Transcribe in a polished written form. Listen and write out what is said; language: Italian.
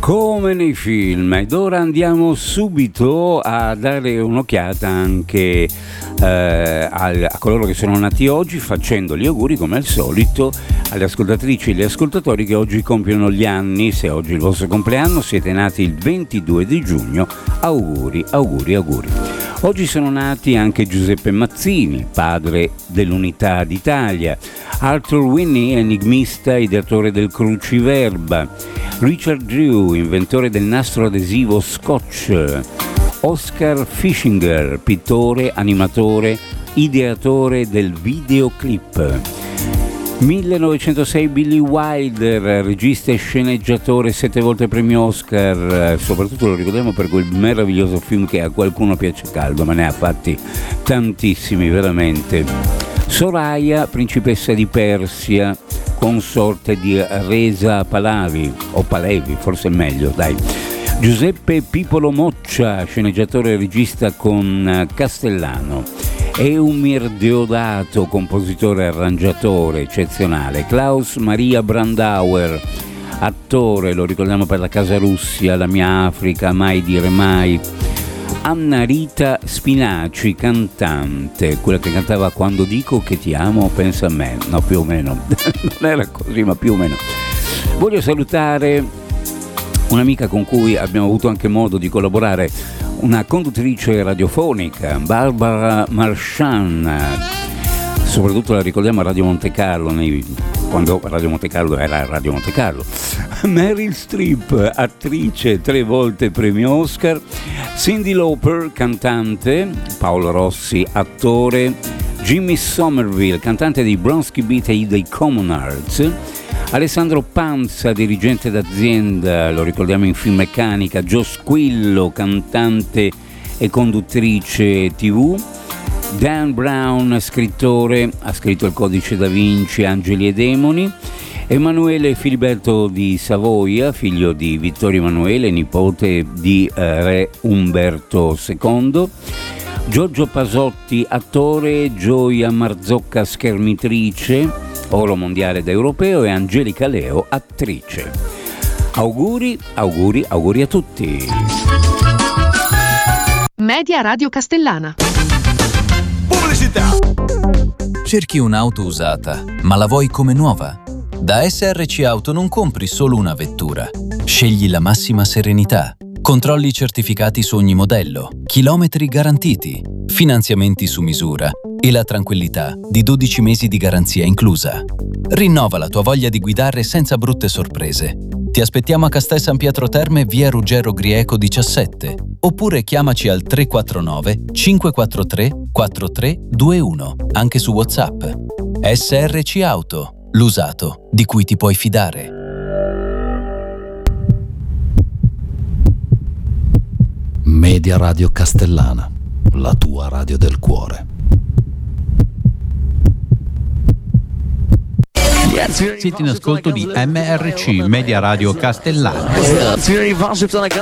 Come nei film. Ed ora andiamo subito a dare un'occhiata anche a coloro che sono nati oggi, facendo gli auguri come al solito alle ascoltatrici e agli ascoltatori che oggi compiono gli anni. Se oggi è il vostro compleanno, siete nati il 22 di giugno, auguri, auguri, auguri. Oggi sono nati anche Giuseppe Mazzini, padre dell'Unità d'Italia, Arthur Whitney, enigmista, ideatore del cruciverba, Richard Drew, inventore del nastro adesivo Scotch, Oscar Fischinger, pittore, animatore, ideatore del videoclip. 1906 Billy Wilder, regista e sceneggiatore, 7 volte premio Oscar, soprattutto lo ricordiamo per quel meraviglioso film che a qualcuno piace caldo, ma ne ha fatti tantissimi veramente. Soraya, principessa di Persia, consorte di Reza Pahlavi, o Palevi, forse è meglio, dai. Giuseppe Pipolo Moccia, sceneggiatore e regista con Castellano. Eumir Deodato, compositore e arrangiatore eccezionale. Klaus Maria Brandauer, attore, lo ricordiamo per La Casa Russia, La mia Africa, Mai dire mai. Anna Rita Spinaci, cantante, quella che cantava Quando dico che ti amo pensa a me, no, più o meno, non era così ma più o meno. Voglio salutare un'amica con cui abbiamo avuto anche modo di collaborare, una conduttrice radiofonica, Barbara Marchand, soprattutto la ricordiamo a Radio Monte Carlo, quando Radio Monte Carlo era Radio Monte Carlo. Meryl Streep, attrice, 3 volte premio Oscar. Cyndi Lauper, cantante. Paolo Rossi, attore. Jimmy Somerville, cantante dei Bronski Beat e dei Common Arts. Alessandro Panza, dirigente d'azienda, lo ricordiamo in Finmeccanica. Joe Squillo, cantante e conduttrice TV. Dan Brown, scrittore, ha scritto Il Codice da Vinci, Angeli e Demoni. Emanuele Filiberto di Savoia, figlio di Vittorio Emanuele, nipote di re Umberto II. Giorgio Pasotti, attore. Gioia Marzocca, schermitrice, oro mondiale ed europeo. E Angelica Leo, attrice. Auguri, auguri, auguri a tutti. Media Radio Castellana. Pubblicità. Cerchi un'auto usata, ma la vuoi come nuova? Da SRC Auto non compri solo una vettura. Scegli la massima serenità. Controlli certificati su ogni modello, chilometri garantiti, finanziamenti su misura e la tranquillità di 12 mesi di garanzia inclusa. Rinnova la tua voglia di guidare senza brutte sorprese. Ti aspettiamo a Castel San Pietro Terme, via Ruggero Grieco 17, oppure chiamaci al 349 543 4321, anche su WhatsApp. SRC Auto, l'usato di cui ti puoi fidare. Media Radio Castellana, la tua radio del cuore. Siete in ascolto di MRC Media Radio Castellana.